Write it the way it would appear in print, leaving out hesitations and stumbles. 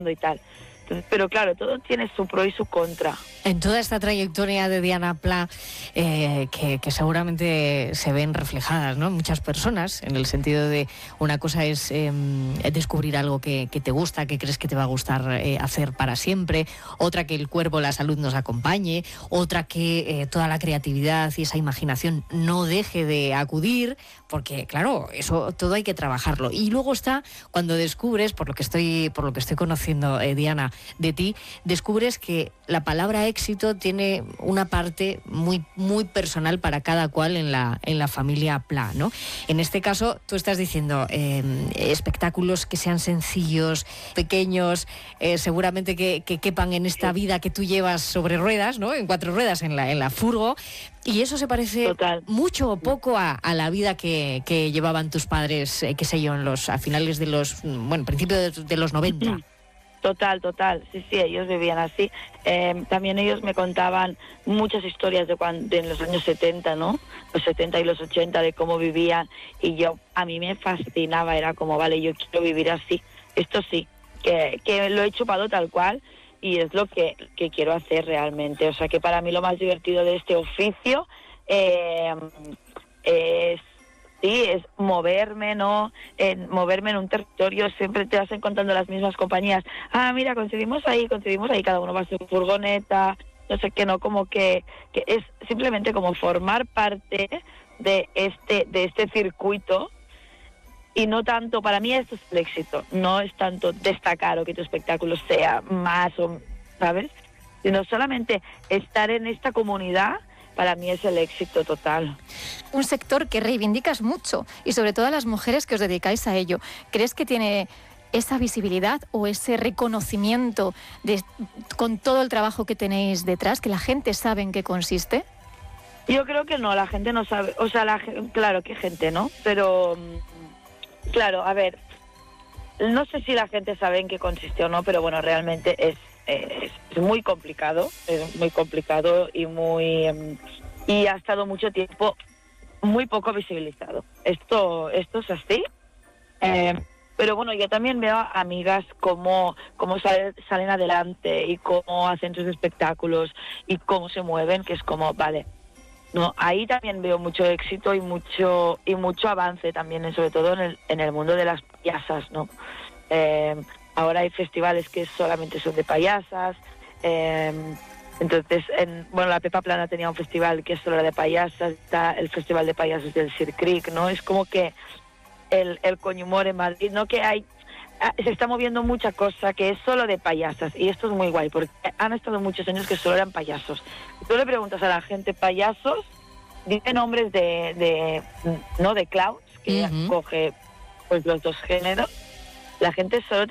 y tal. Entonces, pero claro, todo tiene su pro y su contra. En toda esta trayectoria de Diana Pla, que seguramente se ven reflejadas, ¿no?, muchas personas, en el sentido de una cosa es descubrir algo que te gusta, que crees que te va a gustar hacer para siempre, otra que el cuerpo, la salud nos acompañe, otra que toda la creatividad y esa imaginación no deje de acudir, porque claro, eso todo hay que trabajarlo. Y luego está cuando descubres, por lo que estoy conociendo, Diana, de ti, descubres que la palabra éxito tiene una parte muy, muy personal para cada cual en la familia Pla, ¿no? En este caso, tú estás diciendo espectáculos que sean sencillos, pequeños, seguramente que quepan en esta vida que tú llevas sobre ruedas, ¿no?, en 4 ruedas, en la furgo, y eso se parece Total. mucho o poco a la vida que llevaban tus padres, qué sé yo, a finales de principios de los 90. Total, sí, ellos vivían así. También ellos me contaban muchas historias de en los años 70, ¿no? Los 70 y los 80, de cómo vivían, y a mí me fascinaba, era como, vale, yo quiero vivir así, esto sí, que lo he chupado tal cual, y es lo que quiero hacer realmente. O sea, que para mí lo más divertido de este oficio es moverme, ¿no? Moverme en un territorio, siempre te vas encontrando las mismas compañías. Ah, mira, conseguimos ahí, cada uno va a su furgoneta, no sé qué, ¿no? Como que es simplemente como formar parte de este circuito, y no tanto, para mí esto es el éxito, no es tanto destacar o que tu espectáculo sea más, ¿sabes? Sino solamente estar en esta comunidad. Para mí es el éxito total. Un sector que reivindicas mucho, y sobre todo a las mujeres que os dedicáis a ello. ¿Crees que tiene esa visibilidad o ese reconocimiento con todo el trabajo que tenéis detrás, que la gente sabe en qué consiste? Yo creo que no, la gente no sabe. O sea, claro que gente, ¿no? Pero, claro, a ver, no sé si la gente sabe en qué consiste o no, pero bueno, realmente es muy complicado, y ha estado mucho tiempo muy poco visibilizado. Esto es así. Pero bueno, yo también veo a amigas cómo salen adelante y cómo hacen sus espectáculos y cómo se mueven, que es como, vale, no, ahí también veo mucho éxito y mucho avance también, sobre todo en el mundo de las payasas, ¿no? Ahora hay festivales que solamente son de payasas. Entonces, la Pepa Plana tenía un festival que solo era de payasas, está el Festival de Payasos del Sir Creek, ¿no? Es como que el Coñhumor en Madrid, ¿no? Que se está moviendo mucha cosa que es solo de payasas, y esto es muy guay, porque han estado muchos años que solo eran payasos. Si tú le preguntas a la gente payasos, dice nombres de clowns, que coge pues los dos géneros, la gente solo